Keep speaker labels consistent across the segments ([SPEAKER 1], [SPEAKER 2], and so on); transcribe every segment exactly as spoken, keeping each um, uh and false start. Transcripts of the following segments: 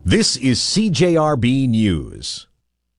[SPEAKER 1] This is C J R B News.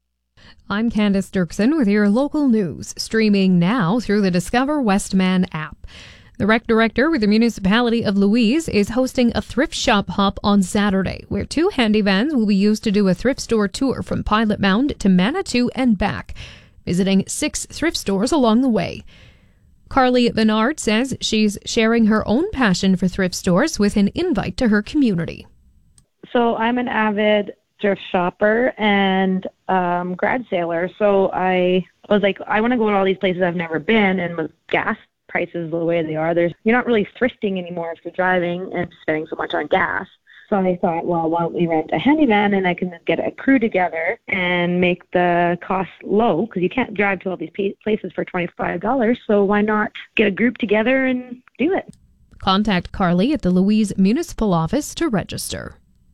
[SPEAKER 2] I'm Candace Dirksen with your local news, streaming now through the Discover Westman app. The rec director with the municipality of Louise is hosting a thrift shop hop on Saturday, where two handy vans will be used to do a thrift store tour from Pilot Mound to Manitou and back, visiting six thrift stores along the way. Carly Bernard says she's sharing her own passion for thrift stores with an invite to her community.
[SPEAKER 3] So I'm an avid thrift shopper and um, grad sailor. So I was like, I want to go to all these places I've never been. And with gas prices the way they are, there's you're not really thrifting anymore if you're driving and spending so much on gas. So I thought, well, why don't we rent a handy van and I can get a crew together and make the cost low, because you can't drive to all these places for twenty-five dollars. So why not get a group together and do it?
[SPEAKER 2] Contact Carly at the Louise Municipal Office to register.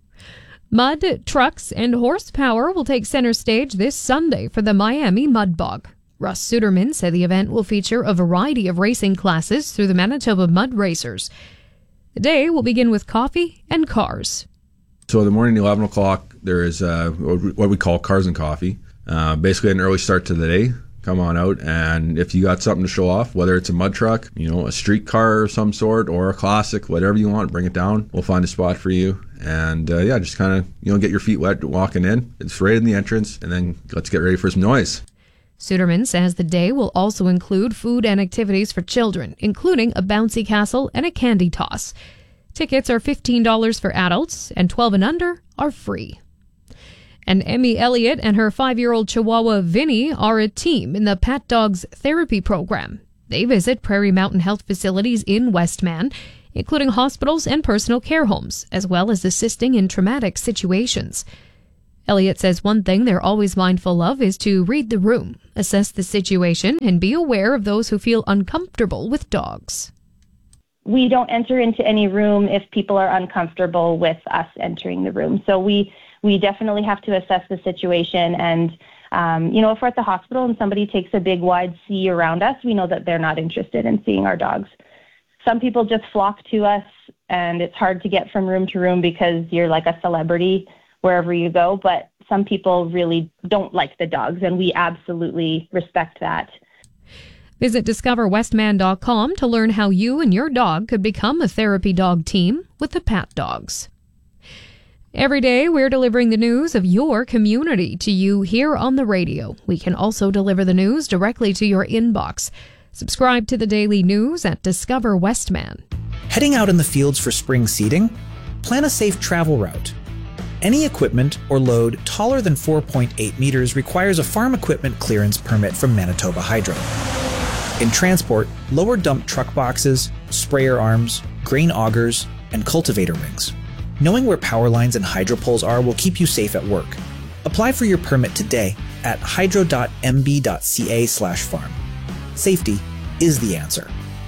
[SPEAKER 2] Mud, trucks, and horsepower will take center stage this Sunday for the Miami Mud Bog. Russ Suderman said the event will feature a variety of racing classes through the Manitoba Mud Racers. The day will begin with coffee and cars.
[SPEAKER 4] So in the morning, eleven o'clock, there is uh, what we call cars and coffee. Uh, basically an early start to the day. Come on out, and if you got something to show off, whether it's a mud truck, you know, a street car of some sort, or a classic, whatever you want, bring it down. We'll find a spot for you. And uh, yeah, just kind of, you know, get your feet wet walking in. It's right in the entrance, and then let's get ready for some noise.
[SPEAKER 2] Suderman says the day will also include food and activities for children, including a bouncy castle and a candy toss. Tickets are fifteen dollars for adults, and twelve and under are free. And Emmy Elliott and her five-year-old Chihuahua Vinny are a team in the Pat Dogs Therapy Program. They visit Prairie Mountain Health facilities in Westman, including hospitals and personal care homes, as well as assisting in traumatic situations. Elliott says one thing they're always mindful of is to read the room, assess the situation, and be aware of those who feel uncomfortable with dogs.
[SPEAKER 5] We don't enter into any room if people are uncomfortable with us entering the room. So we we definitely have to assess the situation. And, um, you know, if we're at the hospital and somebody takes a big wide sea around us, we know that they're not interested in seeing our dogs. Some people just flock to us, and it's hard to get from room to room because you're like a celebrity wherever you go. But some people really don't like the dogs, and we absolutely respect that.
[SPEAKER 2] Visit discover westman dot com to learn how you and your dog could become a therapy dog team with the Pat Dogs. Every day, we're delivering the news of your community to you here on the radio. We can also deliver the news directly to your inbox. Subscribe to the daily news at Discover Westman.
[SPEAKER 6] Heading out in the fields for spring seeding? Plan a safe travel route. Any equipment or load taller than four point eight meters requires a farm equipment clearance permit from Manitoba Hydro. In transport, lower dump truck boxes, sprayer arms, grain augers, and cultivator rings. Knowing where power lines and hydro poles are will keep you safe at work. Apply for your permit today at hydro dot m b dot c a slash farm. Safety is the answer.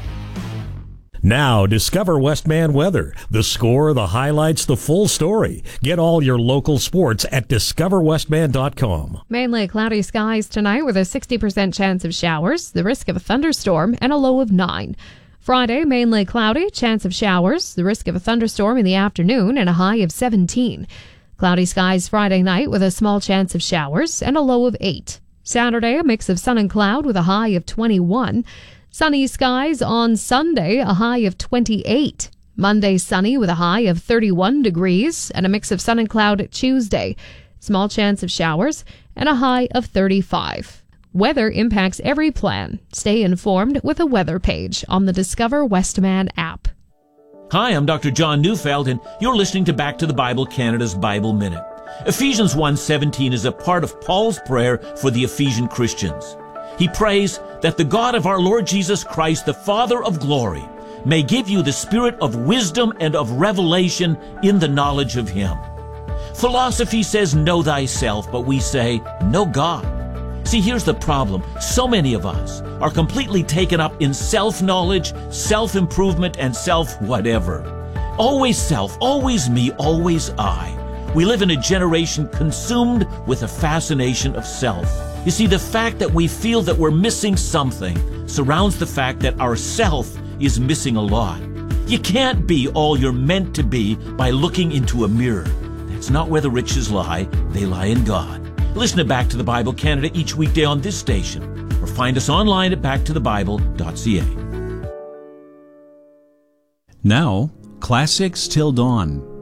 [SPEAKER 7] Now, Discover Westman Weather. The score, the highlights, the full story. Get all your local sports at discover westman dot com.
[SPEAKER 2] Mainly cloudy skies tonight with a sixty percent chance of showers, the risk of a thunderstorm, and a low of nine. Friday, mainly cloudy, chance of showers, the risk of a thunderstorm in the afternoon, and a high of seventeen. Cloudy skies Friday night with a small chance of showers and a low of eight. Saturday, a mix of sun and cloud with a high of twenty-one. Sunny skies on Sunday, a high of twenty-eight. Monday, sunny with a high of thirty-one degrees, and a mix of sun and cloud Tuesday. Small chance of showers and a high of thirty-five. Weather impacts every plan. Stay informed with a weather page on the Discover Westman app.
[SPEAKER 8] Hi, I'm Doctor John Neufeld, and you're listening to Back to the Bible Canada's Bible Minute. Ephesians one seventeen is a part of Paul's prayer for the Ephesian Christians. He prays that the God of our Lord Jesus Christ, the Father of glory, may give you the spirit of wisdom and of revelation in the knowledge of Him. Philosophy says, know thyself, but we say, know God. See, here's the problem. So many of us are completely taken up in self-knowledge, self-improvement, and self-whatever. Always self, always me, always I. We live in a generation consumed with a fascination of self. You see, the fact that we feel that we're missing something surrounds the fact that our self is missing a lot. You can't be all you're meant to be by looking into a mirror. It's not where the riches lie, they lie in God. Listen to Back to the Bible Canada each weekday on this station, or find us online at back to the bible dot c a.
[SPEAKER 9] Now, Classics Till Dawn.